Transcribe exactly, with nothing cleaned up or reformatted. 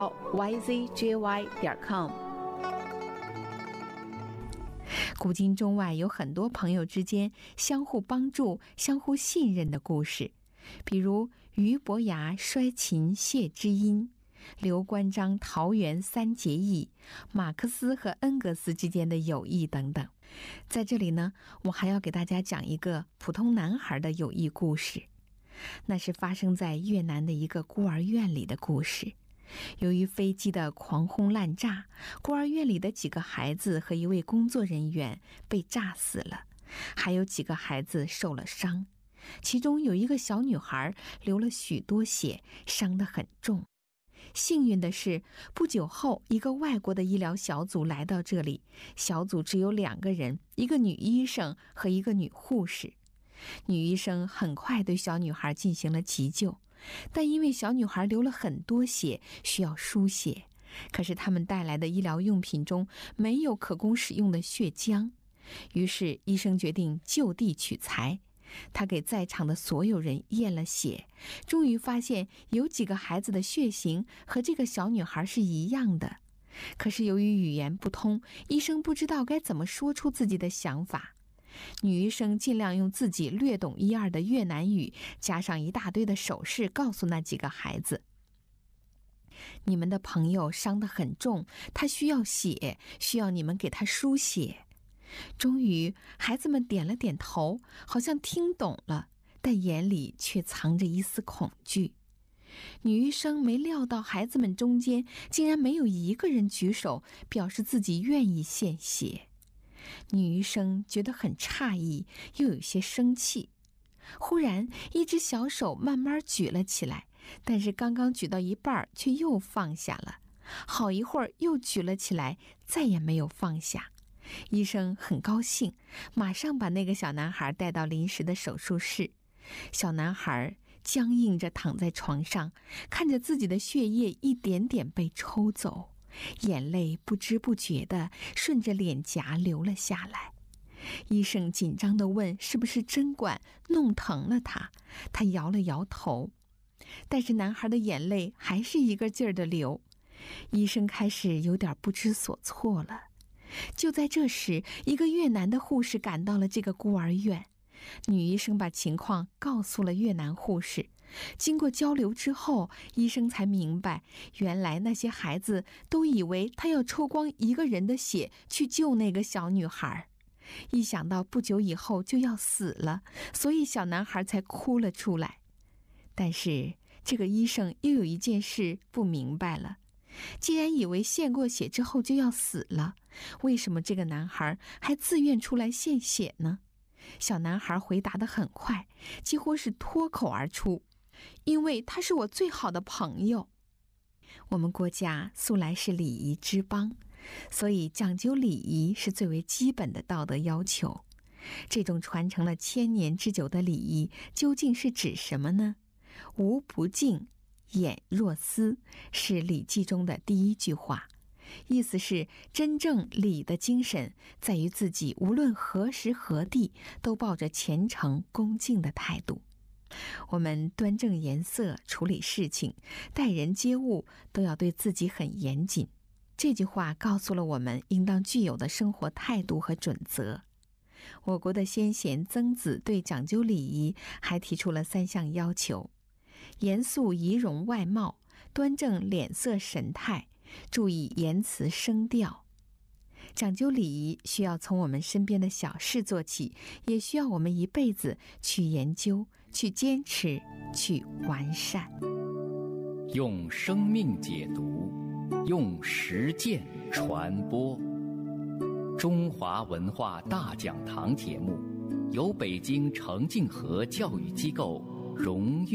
y z j y 点 com。 古今中外有很多朋友之间相互帮助、相互信任的故事，比如俞伯牙摔琴谢知音，刘关张桃园三结义，马克思和恩格斯之间的友谊等等。在这里呢，我还要给大家讲一个普通男孩的友谊故事，那是发生在越南的一个孤儿院里的故事。由于飞机的狂轰滥炸，孤儿院里的几个孩子和一位工作人员被炸死了，还有几个孩子受了伤，其中有一个小女孩流了许多血，伤得很重。幸运的是，不久后一个外国的医疗小组来到这里，小组只有两个人，一个女医生和一个女护士。女医生很快对小女孩进行了急救，但因为小女孩流了很多血，需要输血，可是他们带来的医疗用品中没有可供使用的血浆，于是医生决定就地取材。他给在场的所有人验了血，终于发现有几个孩子的血型和这个小女孩是一样的。可是由于语言不通，医生不知道该怎么说出自己的想法。女医生尽量用自己略懂一二的越南语，加上一大堆的手势，告诉那几个孩子：你们的朋友伤得很重，他需要血，需要你们给他输血。终于孩子们点了点头，好像听懂了，但眼里却藏着一丝恐惧。女医生没料到孩子们中间竟然没有一个人举手表示自己愿意献血。女医生觉得很诧异，又有些生气。忽然一只小手慢慢举了起来，但是刚刚举到一半却又放下了，好一会儿又举了起来，再也没有放下。医生很高兴，马上把那个小男孩带到临时的手术室。小男孩僵硬着躺在床上，看着自己的血液一点点被抽走，眼泪不知不觉地顺着脸颊流了下来。医生紧张地问是不是针管弄疼了他，他摇了摇头，但是男孩的眼泪还是一个劲儿地流。医生开始有点不知所措了。就在这时，一个越南的护士赶到了这个孤儿院。女医生把情况告诉了越南护士，经过交流之后，医生才明白，原来那些孩子都以为他要抽光一个人的血去救那个小女孩。一想到不久以后就要死了，所以小男孩才哭了出来。但是这个医生又有一件事不明白了，既然以为献过血之后就要死了，为什么这个男孩还自愿出来献血呢？小男孩回答得很快，几乎是脱口而出：因为他是我最好的朋友。我们国家素来是礼仪之邦，所以讲究礼仪是最为基本的道德要求。这种传承了千年之久的礼仪究竟是指什么呢？无不敬，俨若思，是《礼记》中的第一句话，意思是真正礼的精神在于自己无论何时何地都抱着虔诚恭敬的态度。我们端正颜色，处理事情，待人接物都要对自己很严谨。这句话告诉了我们应当具有的生活态度和准则。我国的先贤曾子对讲究礼仪还提出了三项要求：严肃仪容外貌，端正脸色神态，注意言辞声调。讲究礼仪需要从我们身边的小事做起，也需要我们一辈子去研究、去坚持、去完善。 用生命解读，用实践传播。中华文化大讲堂节目由北京程敬和教育机构荣誉